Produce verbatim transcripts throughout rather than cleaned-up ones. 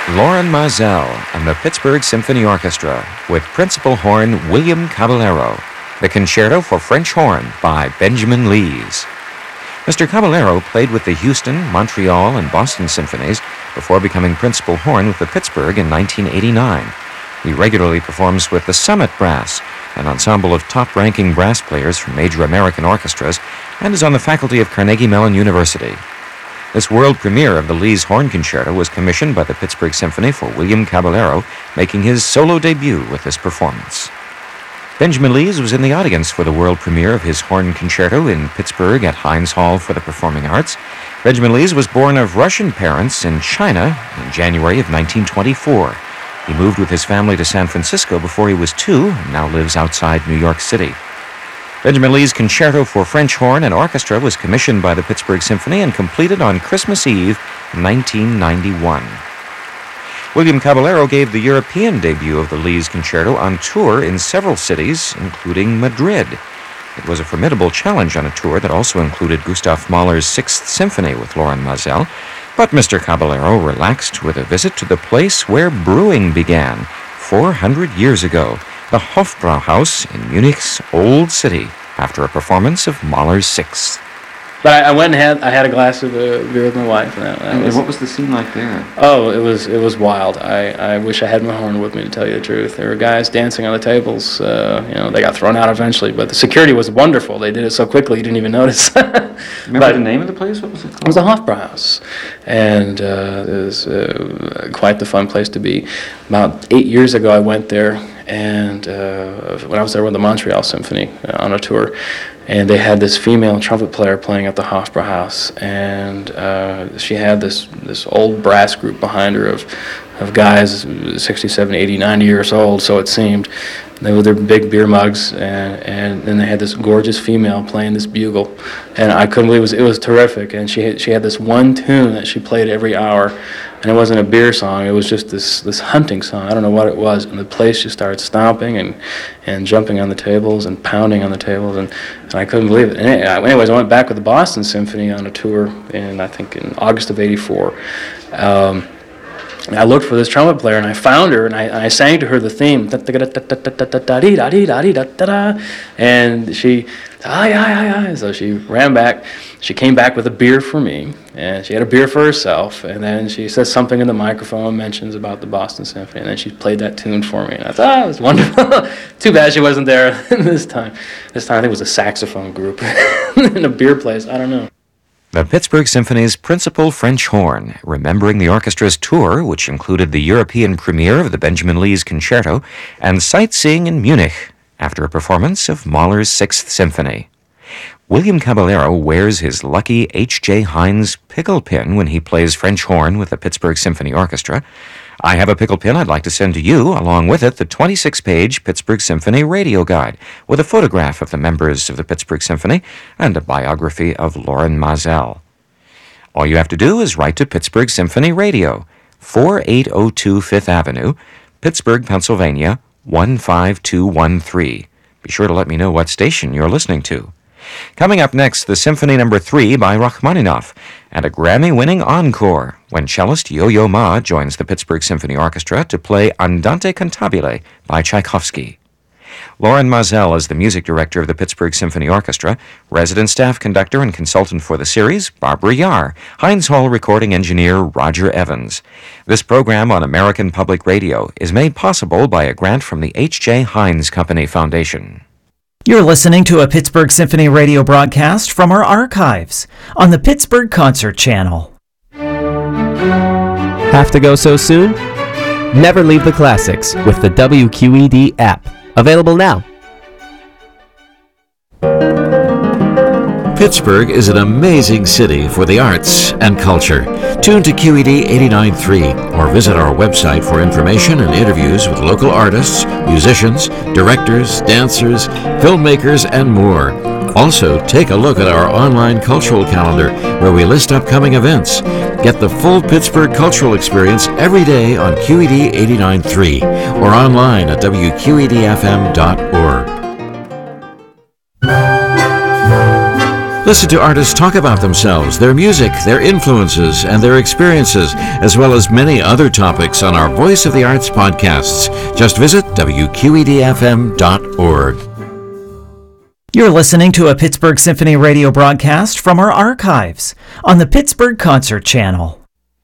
Loren Maazel and the Pittsburgh Symphony Orchestra with principal horn William Caballero, the Concerto for French Horn by Benjamin Lees. Mister Caballero played with the Houston, Montreal, and Boston symphonies before becoming principal horn with the Pittsburgh in nineteen eighty-nine. He regularly performs with the Summit Brass, an ensemble of top-ranking brass players from major American orchestras, and is on the faculty of Carnegie Mellon University. This world premiere of the Lees Horn Concerto was commissioned by the Pittsburgh Symphony for William Caballero, making his solo debut with this performance. Benjamin Lees was in the audience for the world premiere of his horn concerto in Pittsburgh at Heinz Hall for the Performing Arts. Benjamin Lees was born of Russian parents in China in January of nineteen twenty-four. He moved with his family to San Francisco before he was two and now lives outside New York City. Benjamin Lees' Concerto for French Horn and Orchestra was commissioned by the Pittsburgh Symphony and completed on Christmas Eve, nineteen ninety-one. William Caballero gave the European debut of the Lees Concerto on tour in several cities, including Madrid. It was a formidable challenge on a tour that also included Gustav Mahler's Sixth Symphony with Loren Maazel, but Mister Caballero relaxed with a visit to the place where brewing began four hundred years ago, the Hofbrauhaus in Munich's Old City, after a performance of Mahler's Sixth. But I, I went and had I had a glass of uh, beer with my wife. And, that, that and was, what was the scene like there? Oh, it was it was wild. I, I wish I had my horn with me, to tell you the truth. There were guys dancing on the tables. Uh, you know, they got thrown out eventually, but the security was wonderful. They did it so quickly you didn't even notice. Remember but the name of the place? What was it called? It was the Hofbrauhaus, and uh, it was uh, quite the fun place to be. About eight years ago, I went there, and uh, when I was there with the Montreal Symphony uh, on a tour, and they had this female trumpet player playing at the Hofbrauhaus, and uh, she had this this old brass group behind her of of guys sixty-seven, eighty, ninety years old, so it seemed. They with their big beer mugs, and and then they had this gorgeous female playing this bugle, and I couldn't believe it was it was terrific. And she had, she had this one tune that she played every hour, and it wasn't a beer song. It was just this this hunting song. I don't know what it was, and the place just started stomping and and jumping on the tables and pounding on the tables, and, and I couldn't believe it. And anyways, I went back with the Boston Symphony on a tour in I think in August of eighty-four. Um, And I looked for this trumpet player, and I found her, and I, and I sang to her the theme, and she, ah, yeah, yeah, yeah. So she ran back. She came back with a beer for me, and she had a beer for herself, and then she says something in the microphone, mentions about the Boston Symphony, and then she played that tune for me, and I thought, ah, it was wonderful. Too bad she wasn't there this time. This time I think it was a saxophone group in a beer place. I don't know. The Pittsburgh Symphony's principal French horn, remembering the orchestra's tour, which included the European premiere of the Benjamin Lees Concerto, and sightseeing in Munich after a performance of Mahler's Sixth Symphony. William Caballero wears his lucky H J Heinz pickle pin when he plays French horn with the Pittsburgh Symphony Orchestra. I have a pickle pin I'd like to send to you, along with it the twenty-six page Pittsburgh Symphony radio guide with a photograph of the members of the Pittsburgh Symphony and a biography of Loren Maazel. All you have to do is write to Pittsburgh Symphony Radio, forty-eight oh two Fifth Avenue, Pittsburgh, Pennsylvania, one five two one three. Be sure to let me know what station you're listening to. Coming up next, the Symphony Number three by Rachmaninoff, and a Grammy-winning encore when cellist Yo-Yo Ma joins the Pittsburgh Symphony Orchestra to play Andante Cantabile by Tchaikovsky. Loren Maazel is the music director of the Pittsburgh Symphony Orchestra, resident staff conductor and consultant for the series, Barbara Yar, Heinz Hall recording engineer, Roger Evans. This program on American Public Radio is made possible by a grant from the H J Heinz Company Foundation. You're listening to a Pittsburgh Symphony radio broadcast from our archives on the Pittsburgh Concert Channel. Have to go so soon? Never leave the classics with the W Q E D app. Available now. Pittsburgh is an amazing city for the arts and culture. Tune to Q E D eighty-nine point three or visit our website for information and interviews with local artists, musicians, directors, dancers, filmmakers, and more. Also, take a look at our online cultural calendar where we list upcoming events. Get the full Pittsburgh cultural experience every day on Q E D eighty-nine point three or online at W Q E D F M dot org. Listen to artists talk about themselves, their music, their influences, and their experiences, as well as many other topics on our Voice of the Arts podcasts. Just visit W Q E D F M dot org. You're listening to a Pittsburgh Symphony radio broadcast from our archives on the Pittsburgh Concert Channel.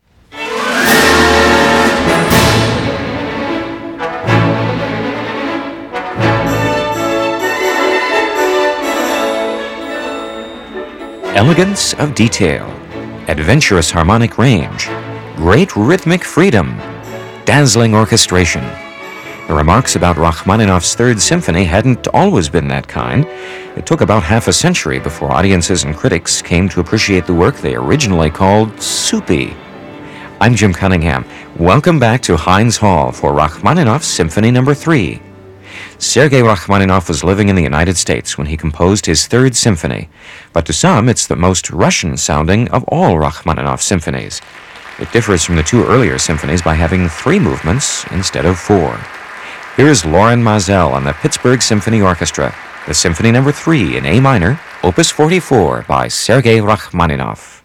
Elegance of detail, adventurous harmonic range, great rhythmic freedom, dazzling orchestration. The remarks about Rachmaninoff's Third Symphony hadn't always been that kind. It took about half a century before audiences and critics came to appreciate the work they originally called soupy. I'm Jim Cunningham. Welcome back to Heinz Hall for Rachmaninoff's Symphony Number Three. Sergei Rachmaninoff was living in the United States when he composed his Third Symphony, but to some it's the most Russian-sounding of all Rachmaninoff symphonies. It differs from the two earlier symphonies by having three movements instead of four. Here's Loren Maazel on the Pittsburgh Symphony Orchestra, the Symphony Number Three in A minor, Opus forty-four by Sergei Rachmaninoff.